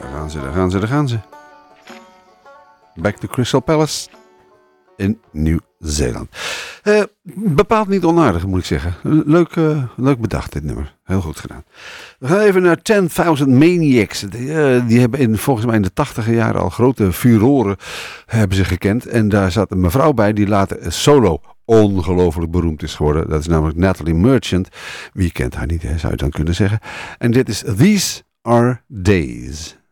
Daar gaan ze. Back to Crystal Palace in Nieuw-Zeeland. Bepaald niet onaardig, moet ik zeggen. Leuk bedacht, dit nummer. Heel goed gedaan. We gaan even naar 10.000 Maniacs. Die hebben volgens mij in de 80e jaren al grote furoren hebben ze gekend. En daar zat een mevrouw bij die later solo ongelooflijk beroemd is geworden. Dat is namelijk Natalie Merchant. Wie kent haar niet, hè, zou je dan kunnen zeggen. En dit is These Are Days.